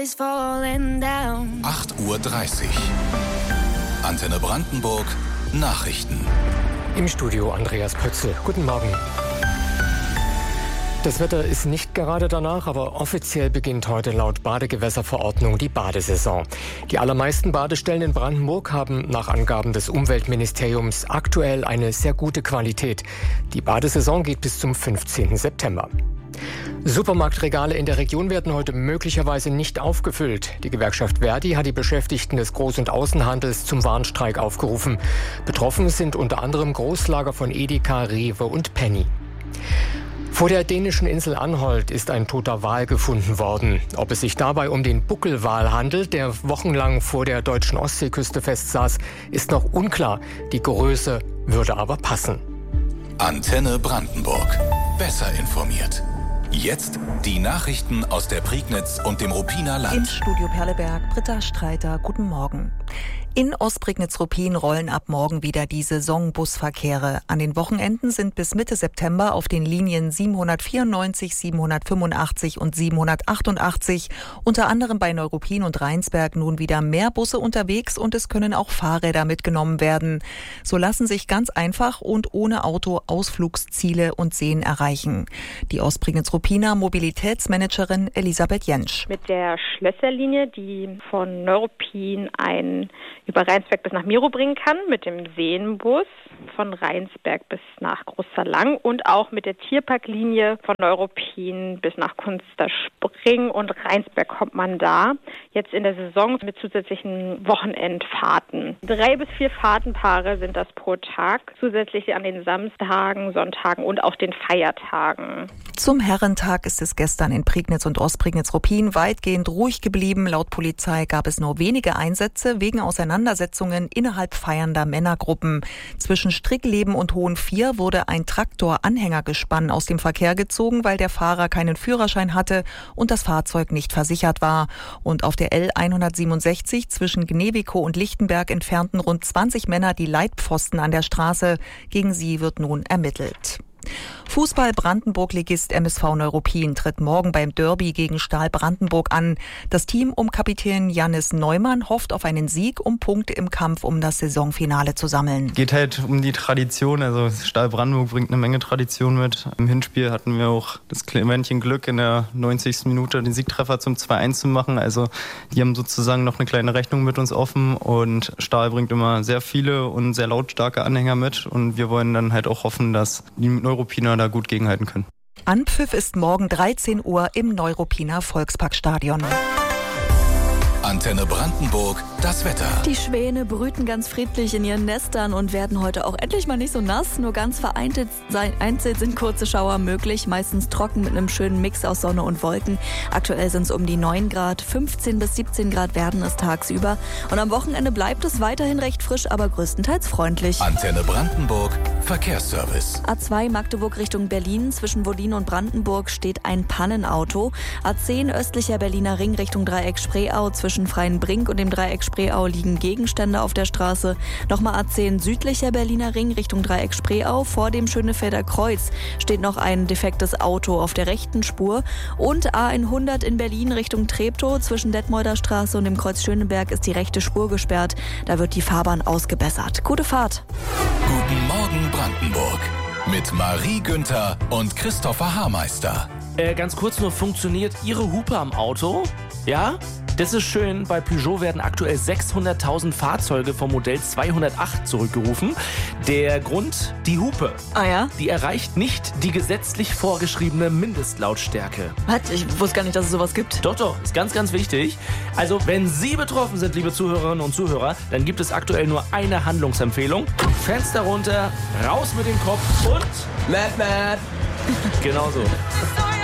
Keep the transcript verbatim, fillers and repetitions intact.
acht Uhr dreißig. Antenne Brandenburg, Nachrichten. Im Studio Andreas Pötzl. Guten Morgen. Das Wetter ist nicht gerade danach, aber offiziell beginnt heute laut Badegewässerverordnung die Badesaison. Die allermeisten Badestellen in Brandenburg haben nach Angaben des Umweltministeriums aktuell eine sehr gute Qualität. Die Badesaison geht bis zum fünfzehnten September. Supermarktregale in der Region werden heute möglicherweise nicht aufgefüllt. Die Gewerkschaft Verdi hat die Beschäftigten des Groß- und Außenhandels zum Warnstreik aufgerufen. Betroffen sind unter anderem Großlager von Edeka, Rewe und Penny. Vor der dänischen Insel Anholt ist ein toter Wal gefunden worden. Ob es sich dabei um den Buckelwal handelt, der wochenlang vor der deutschen Ostseeküste festsaß, ist noch unklar. Die Größe würde aber passen. Antenne Brandenburg. Besser informiert. Jetzt die Nachrichten aus der Prignitz und dem Ruppiner Land. Im Studio Perleberg, Britta Streiter, guten Morgen. In Ostprignitz-Ruppin rollen ab morgen wieder die Saisonbusverkehre. An den Wochenenden sind bis Mitte September auf den Linien siebenhundertvierundneunzig, siebenhundertfünfundachtzig und siebenhundertachtundachtzig unter anderem bei Neuruppin und Rheinsberg nun wieder mehr Busse unterwegs und es können auch Fahrräder mitgenommen werden. So lassen sich ganz einfach und ohne Auto Ausflugsziele und Seen erreichen. Die Ostprignitz-Ruppiner Mobilitätsmanagerin Elisabeth Jentsch. Mit der Schlösserlinie, die von Neuruppin ein über Rheinsberg bis nach Miro bringen kann, mit dem Seenbus von Rheinsberg bis nach Großzerlang und auch mit der Tierparklinie von Neuruppin bis nach Kunsterspring und Rheinsberg kommt man da. Jetzt in der Saison mit zusätzlichen Wochenendfahrten. Drei bis vier Fahrtenpaare sind das pro Tag, zusätzlich an den Samstagen, Sonntagen und auch den Feiertagen. Zum Herrentag ist es gestern in Prignitz und Ostprignitz-Ruppin weitgehend ruhig geblieben. Laut Polizei gab es nur wenige Einsätze wegen Auseinandersetzungen innerhalb feiernder Männergruppen. Zwischen Strickleben und Hohenvier wurde ein Traktor-Anhängergespann aus dem Verkehr gezogen, weil der Fahrer keinen Führerschein hatte und das Fahrzeug nicht versichert war. Und auf der L hundertsiebenundsechzig zwischen Gnewikow und Lichtenberg entfernten rund zwanzig Männer die Leitpfosten an der Straße. Gegen sie wird nun ermittelt. Fußball-Brandenburg-Ligist M S V Neuruppin tritt morgen beim Derby gegen Stahl Brandenburg an. Das Team um Kapitän Jannis Neumann hofft auf einen Sieg, um Punkte im Kampf um das Saisonfinale zu sammeln. Geht halt um die Tradition, also Stahl Brandenburg bringt eine Menge Tradition mit. Im Hinspiel hatten wir auch das Quäntchen Glück, in der neunzigsten Minute den Siegtreffer zum zwei eins zu machen. Also die haben sozusagen noch eine kleine Rechnung mit uns offen und Stahl bringt immer sehr viele und sehr lautstarke Anhänger mit und wir wollen dann halt auch hoffen, dass die Neuruppiner da gut gegenhalten können. Anpfiff ist morgen dreizehn Uhr im Neuruppiner Volksparkstadion. Antenne Brandenburg, das Wetter. Die Schwäne brüten ganz friedlich in ihren Nestern und werden heute auch endlich mal nicht so nass. Nur ganz vereinzelt sind kurze Schauer möglich, meistens trocken mit einem schönen Mix aus Sonne und Wolken. Aktuell sind es um die neun Grad, fünfzehn bis siebzehn Grad werden es tagsüber. Und am Wochenende bleibt es weiterhin recht frisch, aber größtenteils freundlich. Antenne Brandenburg, Verkehrsservice. A zwei Magdeburg Richtung Berlin, zwischen Wollin und Brandenburg steht ein Pannenauto. A zehn östlicher Berliner Ring Richtung Dreieck Spreeau, zwischen Freienbrink und dem Dreieck Spreeau liegen Gegenstände auf der Straße. Nochmal A zehn südlicher Berliner Ring Richtung Dreieck Spreeau. Vor dem Schönefelder Kreuz steht noch ein defektes Auto auf der rechten Spur. Und A hundert in Berlin Richtung Treptow. Zwischen Detmolder Straße und dem Kreuz Schöneberg ist die rechte Spur gesperrt. Da wird die Fahrbahn ausgebessert. Gute Fahrt. Guten Morgen Brandenburg. Mit Marie Günther und Christopher Haarmeister. Äh, ganz kurz nur, funktioniert Ihre Hupe am Auto? Ja? Das ist schön, bei Peugeot werden aktuell sechshunderttausend Fahrzeuge vom Modell zweihundertacht zurückgerufen. Der Grund, die Hupe. Ah ja? Die erreicht nicht die gesetzlich vorgeschriebene Mindestlautstärke. Was? Ich wusste gar nicht, dass es sowas gibt. Doch, doch, ist ganz, ganz wichtig. Also, wenn Sie betroffen sind, liebe Zuhörerinnen und Zuhörer, dann gibt es aktuell nur eine Handlungsempfehlung. Fenster runter, raus mit dem Kopf und... Mad, mad. Genau so.